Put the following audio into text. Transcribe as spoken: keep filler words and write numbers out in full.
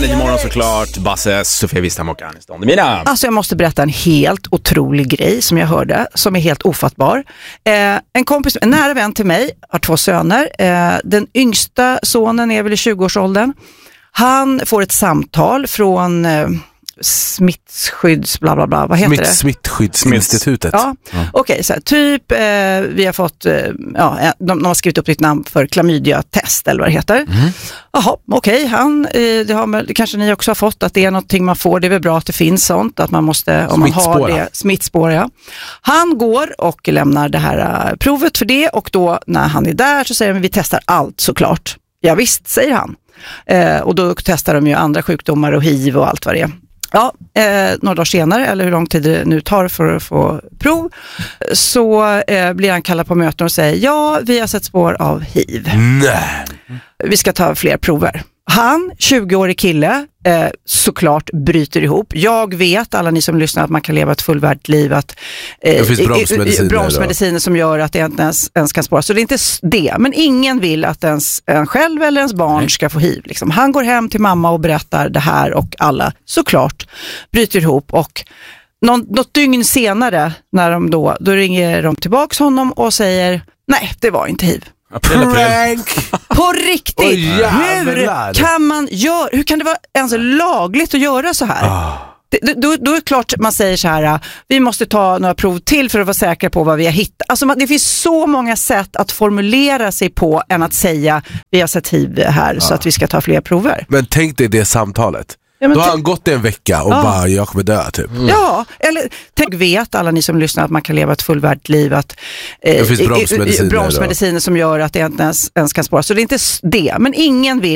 Äntligen morgon såklart. Basse, Sofia Wistam och Anis Don Demina. Alltså jag måste berätta en helt otrolig grej som jag hörde, som är helt ofattbar. Eh, en kompis, en nära vän till mig, har två söner. Eh, den yngsta sonen är väl i tjugoårsåldern. Han får ett samtal från eh, smittskydds bla bla bla, vad heter Smitt, det? Smittskyddsinstitutet. Ja, ja. Okej, okay, så här, typ eh, vi har fått, eh, ja, de, de har skrivit upp ditt namn för klamydia-test eller vad det heter. Mm. Jaha, okej, okay, han, eh, det har kanske ni också har fått, att det är någonting man får, det är väl bra att det finns sånt, att man måste, om man har det, smittspåra. Ja. Han går och lämnar det här uh, provet för det, och då när han är där så säger de, vi testar allt såklart. Ja visst, säger han. Eh, och då testar de ju andra sjukdomar och H I V och allt vad det är. Ja, eh, några dagar senare, eller hur lång tid det nu tar för att få prov, så eh, blir han kallad på möten och säger, ja, vi har sett spår av H I V. Nej. Vi ska ta fler prover. Han, tjugoårig kille, eh, såklart bryter ihop. Jag vet, alla ni som lyssnar, att man kan leva ett fullvärdigt liv. Att, eh, det finns bromsmediciner, bromsmediciner som gör att det inte ens, ens kan spåra. Så det är inte det. Men ingen vill att ens en själv eller ens barn Nej. ska få H I V. Liksom. Han går hem till mamma och berättar det här, och alla såklart bryter ihop. Och någon, något dygn senare, när de då, då ringer de tillbaks honom och säger, nej, det var inte H I V. Prank! På riktigt! Oh, hur kan man göra, hur kan det vara ens lagligt att göra så här? Oh. Det, då, då är det klart man säger så här, vi måste ta några prov till för att vara säkra på vad vi har hittat. Alltså det finns så många sätt att formulera sig på än att säga, vi har sett H I V här oh. så att vi ska ta fler prover. Men tänk dig det samtalet. Ja, då har han gått en vecka och ja. bara, jag kommer dö typ. Mm. Ja, eller tänk, vet alla ni som lyssnar att man kan leva ett fullvärdigt liv, att eh, det finns bromsmediciner, bromsmediciner som gör att det inte ens, ens kan spåra. Så det är inte det, men ingen vill